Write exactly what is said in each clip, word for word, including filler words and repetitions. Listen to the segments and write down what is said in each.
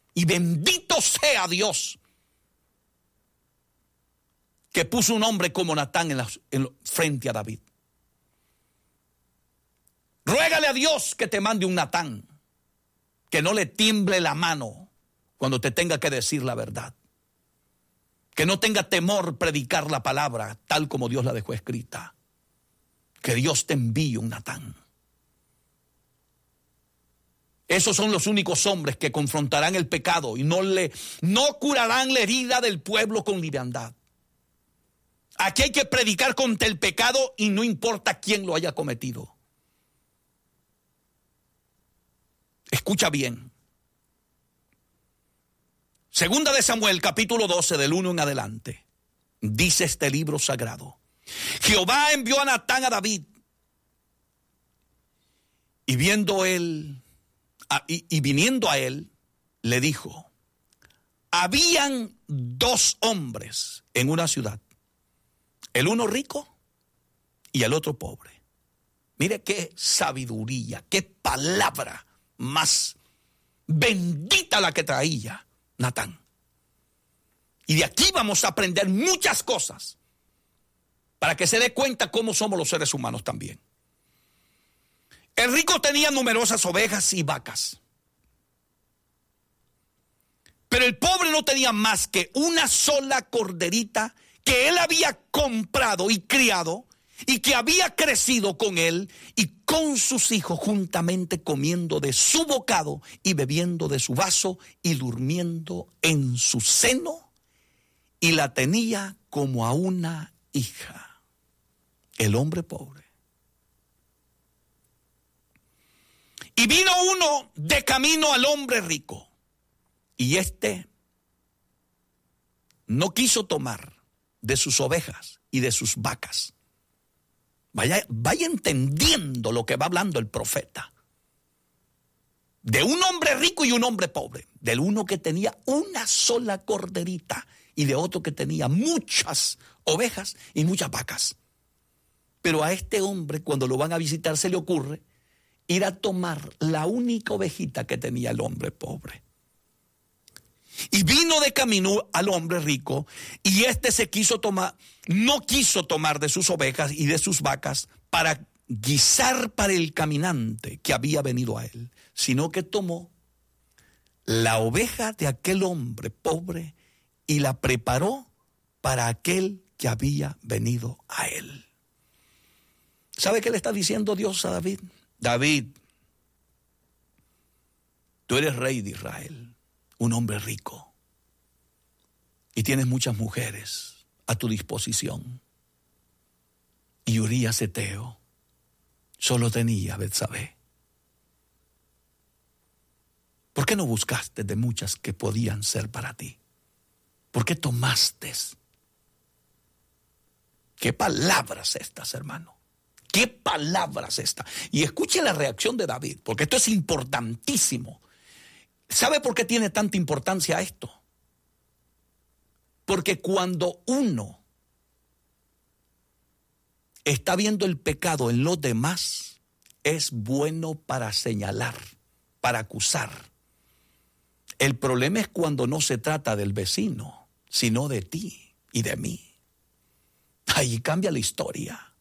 Y bendito sea Dios que puso un hombre como Natán en la, en, frente a David. Ruégale a Dios que te mande un Natán, que no le tiemble la mano cuando te tenga que decir la verdad. Que no tenga temor predicar la palabra tal como Dios la dejó escrita. Que Dios te envíe un Natán. Esos son los únicos hombres que confrontarán el pecado y no, le, no curarán la herida del pueblo con liviandad. Aquí hay que predicar contra el pecado y no importa quién lo haya cometido. Escucha bien. Segunda de Samuel, capítulo doce, del uno en adelante. Dice este libro sagrado. Jehová envió a Natán a David. Y viendo él, a, y, y viniendo a él, le dijo: habían dos hombres en una ciudad. El uno rico y el otro pobre. Mire qué sabiduría, qué palabra más bendita la que traía Natán. Y de aquí vamos a aprender muchas cosas para que se dé cuenta cómo somos los seres humanos también. El rico tenía numerosas ovejas y vacas, pero el pobre no tenía más que una sola corderita que él había comprado y criado y que había crecido con él y con sus hijos juntamente, comiendo de su bocado y bebiendo de su vaso y durmiendo en su seno, y la tenía como a una hija. El hombre pobre. Y vino uno de camino al hombre rico, y éste no quiso tomar de sus ovejas y de sus vacas. Vaya, vaya entendiendo lo que va hablando el profeta. De un hombre rico y un hombre pobre. Del uno que tenía una sola corderita y de otro que tenía muchas ovejas y muchas vacas. Pero a este hombre, cuando lo van a visitar, se le ocurre ir a tomar la única ovejita que tenía el hombre pobre. Y vino de camino al hombre rico, y éste se quiso tomar, no quiso tomar de sus ovejas y de sus vacas para guisar para el caminante que había venido a él, sino que tomó la oveja de aquel hombre pobre y la preparó para aquel que había venido a él. ¿Sabe qué le está diciendo Dios a David? David, tú eres rey de Israel, un hombre rico, y tienes muchas mujeres a tu disposición. Y Urías Eteo solo tenía a Betsabé. ¿Por qué no buscaste de muchas que podían ser para ti? ¿Por qué tomaste? ¿Qué palabras estas, hermano? ¿Qué palabras estas? Y escuche la reacción de David, porque esto es importantísimo. ¿Sabe por qué tiene tanta importancia esto? Porque cuando uno está viendo el pecado en los demás, es bueno para señalar, para acusar. El problema es cuando no se trata del vecino, sino de ti y de mí. Ahí cambia la historia.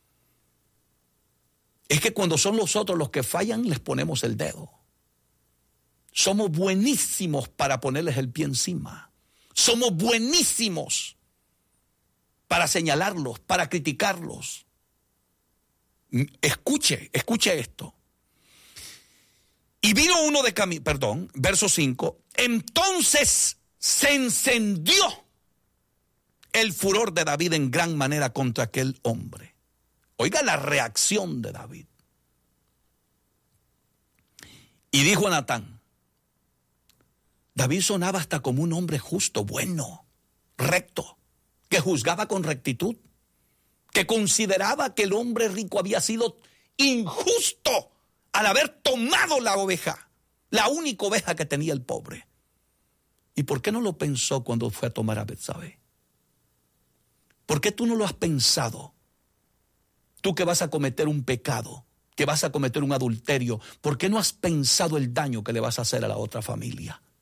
Es que cuando son los otros los que fallan, les ponemos el dedo. Somos buenísimos para ponerles el pie encima. Somos buenísimos para señalarlos, para criticarlos. Escuche, escuche esto. Y vino uno de camino, perdón, verso cinco. Entonces se encendió el furor de David en gran manera contra aquel hombre. Oiga la reacción de David. Y dijo a Natán, David sonaba hasta como un hombre justo, bueno, recto, que juzgaba con rectitud, que consideraba que el hombre rico había sido injusto al haber tomado la oveja, la única oveja que tenía el pobre. ¿Y por qué no lo pensó cuando fue a tomar a Betsabé? ¿Por qué tú no lo has pensado? Tú que vas a cometer un pecado, que vas a cometer un adulterio, ¿por qué no has pensado el daño que le vas a hacer a la otra familia?